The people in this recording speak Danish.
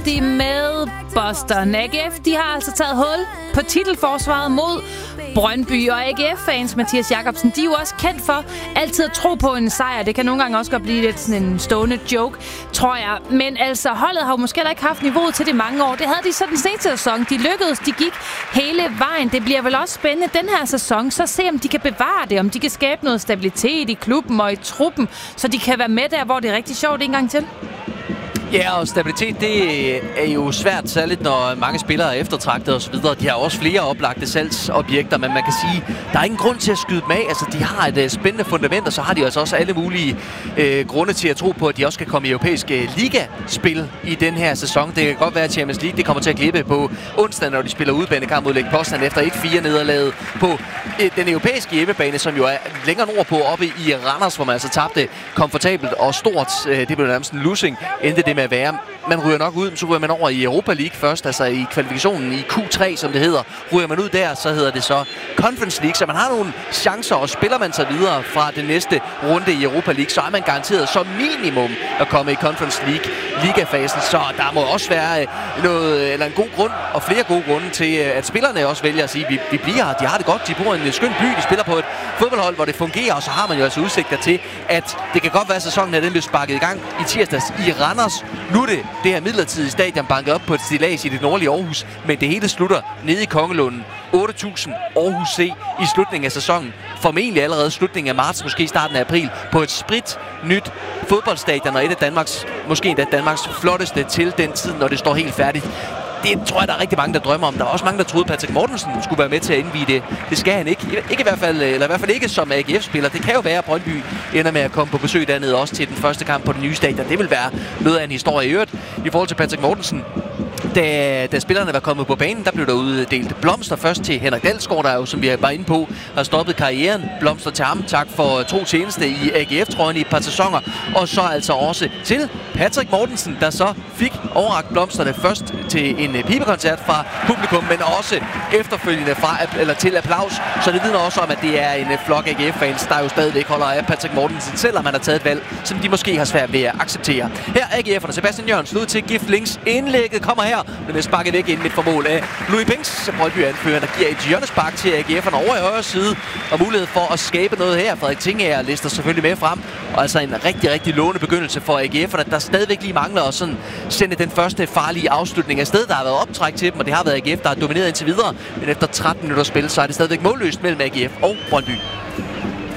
Safety med Boston. AGF, de har altså taget hul på titelforsvaret mod Brøndby, og AGF-fans, Mathias Jacobsen, de er jo også kendt for altid at tro på en sejr. Det kan nogle gange også godt blive lidt sådan en stående joke, tror jeg. Men altså, holdet har jo måske heller ikke haft niveauet til det mange år. Det havde de så den seneste sæson. De lykkedes, de gik hele vejen. Det bliver vel også spændende den her sæson, så se om de kan bevare det, om de kan skabe noget stabilitet i klubben og i truppen, så de kan være med der, hvor det er rigtig sjovt en gang til. Ja, og stabilitet, det er jo svært, særligt når mange spillere er eftertragtet osv. De har også flere oplagte salgsobjekter, men man kan sige, der er ingen grund til at skyde dem af. Altså, de har et spændende fundament, og så har de altså også alle mulige grunde til at tro på, at de også kan komme i europæiske ligaspil i den her sæson. Det kan godt være, at Champions League det kommer til at glippe på onsdag, når de spiller udbanekamp mod Lech Poznan efter 1-4-nederlaget på den europæiske hjemmebane, som jo er længere nordpå oppe i Randers, hvor man altså tabte komfortabelt og stort. Det blev nærmest en losing, endte det med at være. Man ryger nok ud, så ryger man over i Europa League først, altså i kvalifikationen i Q3, som det hedder. Ryger man ud der, så hedder det så Conference League, så man har nogle chancer, og spiller man sig videre fra den næste runde i Europa League, så er man garanteret som minimum at komme i Conference League ligafasen, så der må også være noget, eller en god grund, og flere gode grunde til, at spillerne også vælger at sige, at vi bliver her, de har det godt, de bor i en skøn by, de spiller på et fodboldhold, hvor det fungerer, og så har man jo altså udsigter til, at det kan godt være, at sæsonen den bliver sparket i gang i tirsdags i Randers. Nu er det her midlertidige stadion banket op på et stillads i det nordlige Aarhus, men det hele slutter nede i Kongelunden. 8.000 Aarhus C i slutningen af sæsonen. Formentlig allerede slutningen af marts, måske starten af april, på et sprit nyt fodboldstadion, og et af Danmarks, måske endda Danmarks flotteste til den tid, når det står helt færdigt. Det tror jeg, der er rigtig mange, der drømmer om. Der er også mange, der troede, Patrick Mortensen skulle være med til at indvie det. Det skal han ikke. Ikke i hvert fald, eller i hvert fald ikke som AGF-spiller. Det kan jo være, at Brøndby ender med at komme på besøg dernede også til den første kamp på den nye stadion. Det vil være noget af en historie i øvrigt. I forhold til Patrick Mortensen, da spillerne var kommet på banen, der blev der uddelt blomster først til Henrik Dalsgaard, der jo, som vi var inde på, har stoppet karrieren. Blomster til ham. Tak for tro tjeneste i AGF-trøjen i et par sæsoner. Og så altså også til Patrick Mortensen, der så fik overrakt blomsterne først til en pibekoncert fra publikum, men også efterfølgende til applaus. Så det vidner også om, at det er en flok AGF-fans, der jo stadigvæk holder af Patrick Mortensen, selvom han har taget et valg, som de måske har svært ved at acceptere. Her er AGF'erne. Sebastian Jørgensen ud til Gift Links. Indlægget kommer her. Den er sparket væk ind midt for mål af Louis Binks, Brøndby-anfører, der giver et hjørnespark til AGF'erne over i højre side, og mulighed for at skabe noget her. Frederik Tingager lister selvfølgelig med frem, og altså en rigtig, rigtig lovende begyndelse for AGF'erne, der stadigvæk lige mangler at sådan sende den første farlige afslutning af sted. Der har været optræk til dem, og det har været AGF, der har domineret indtil videre, men efter 13 minutter spil, så er det stadigvæk målløst mellem AGF og Brøndby.